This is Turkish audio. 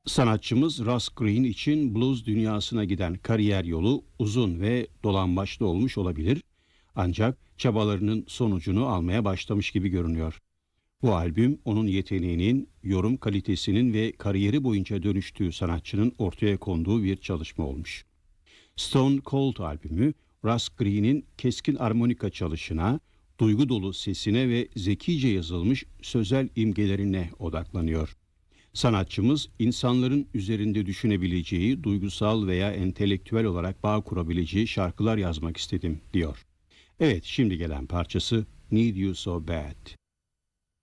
Sanatçımız Russ Green için blues dünyasına giden kariyer yolu uzun ve dolambaçlı olmuş olabilir. Ancak çabalarının sonucunu almaya başlamış gibi görünüyor. Bu albüm onun yeteneğinin, yorum kalitesinin ve kariyeri boyunca dönüştüğü sanatçının ortaya konduğu bir çalışma olmuş. Stone Cold albümü Russ Green'in keskin armonika çalışına, duygu dolu sesine ve zekice yazılmış sözel imgelerine odaklanıyor. Sanatçımız insanların üzerinde düşünebileceği, duygusal veya entelektüel olarak bağ kurabileceği şarkılar yazmak istedim diyor. Evet, şimdi gelen parçası Need You So Bad.